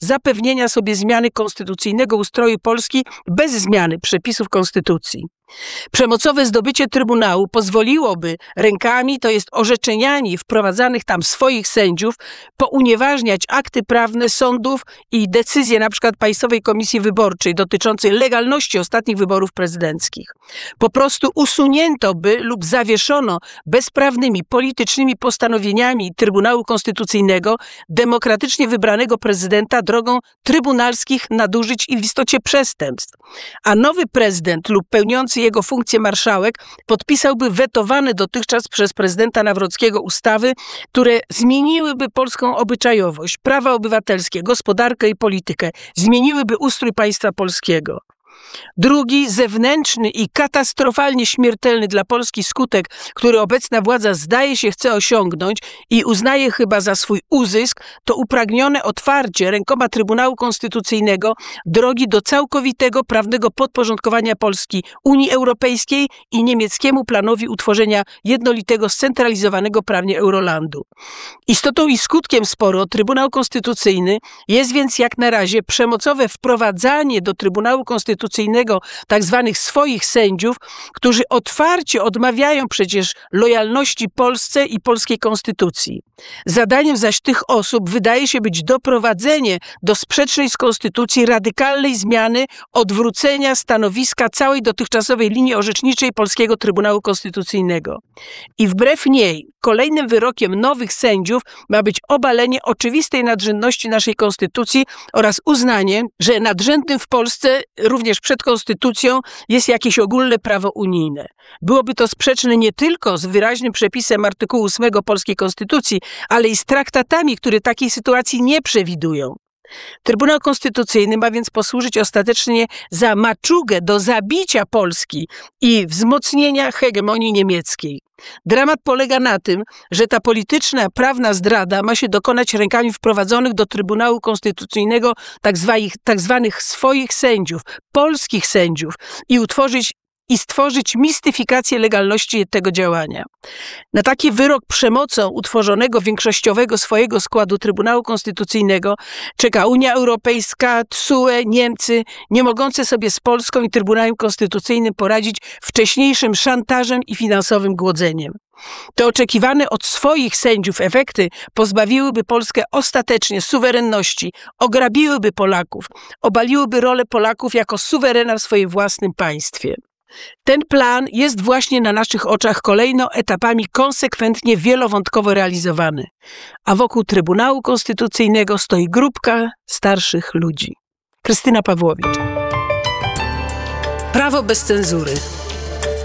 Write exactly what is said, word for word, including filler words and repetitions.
zapewnienia sobie zmiany konstytucyjnego ustroju Polski bez zmiany przepisów konstytucji. Przemocowe zdobycie Trybunału pozwoliłoby rękami, to jest orzeczeniami wprowadzanych tam swoich sędziów, pounieważniać akty prawne sądów i decyzje na przykład Państwowej Komisji Wyborczej dotyczącej legalności ostatnich wyborów prezydenckich. Po prostu usunięto by lub zawieszono bezprawnymi politycznymi postanowieniami Trybunału Konstytucyjnego demokratycznie wybranego prezydenta drogą trybunalskich nadużyć i w istocie przestępstw. A nowy prezydent lub pełniący jego funkcję marszałek podpisałby wetowane dotychczas przez prezydenta Nawrockiego ustawy, które zmieniłyby polską obyczajowość, prawa obywatelskie, gospodarkę i politykę, zmieniłyby ustrój państwa polskiego. Drugi, zewnętrzny i katastrofalnie śmiertelny dla Polski skutek, który obecna władza zdaje się chce osiągnąć i uznaje chyba za swój uzysk, to upragnione otwarcie rękoma Trybunału Konstytucyjnego drogi do całkowitego prawnego podporządkowania Polski Unii Europejskiej i niemieckiemu planowi utworzenia jednolitego, scentralizowanego prawnie Eurolandu. Istotą i skutkiem sporu o Trybunał Konstytucyjny jest więc jak na razie przemocowe wprowadzanie do Trybunału Konstytucyjnego tak zwanych swoich sędziów, którzy otwarcie odmawiają przecież lojalności Polsce i polskiej konstytucji. Zadaniem zaś tych osób wydaje się być doprowadzenie do sprzecznej z konstytucji radykalnej zmiany, odwrócenia stanowiska całej dotychczasowej linii orzeczniczej Polskiego Trybunału Konstytucyjnego. I wbrew niej kolejnym wyrokiem nowych sędziów ma być obalenie oczywistej nadrzędności naszej konstytucji oraz uznanie, że nadrzędnym w Polsce również przed konstytucją jest jakieś ogólne prawo unijne. Byłoby to sprzeczne nie tylko z wyraźnym przepisem artykułu ósmego polskiej konstytucji, ale i z traktatami, które takiej sytuacji nie przewidują. Trybunał Konstytucyjny ma więc posłużyć ostatecznie za maczugę do zabicia Polski i wzmocnienia hegemonii niemieckiej. Dramat polega na tym, że ta polityczna, prawna zdrada ma się dokonać rękami wprowadzonych do Trybunału Konstytucyjnego tak zwanych, tak zwanych swoich sędziów, polskich sędziów i utworzyć i stworzyć mistyfikację legalności tego działania. Na taki wyrok przemocą utworzonego większościowego swojego składu Trybunału Konstytucyjnego czeka Unia Europejska, T S U E, Niemcy, nie mogące sobie z Polską i Trybunałem Konstytucyjnym poradzić wcześniejszym szantażem i finansowym głodzeniem. Te oczekiwane od swoich sędziów efekty pozbawiłyby Polskę ostatecznie suwerenności, ograbiłyby Polaków, obaliłyby rolę Polaków jako suwerena w swoim własnym państwie. Ten plan jest właśnie na naszych oczach kolejno etapami konsekwentnie wielowątkowo realizowany, a wokół Trybunału Konstytucyjnego stoi grupka starszych ludzi. Krystyna Pawłowicz. Prawo bez cenzury.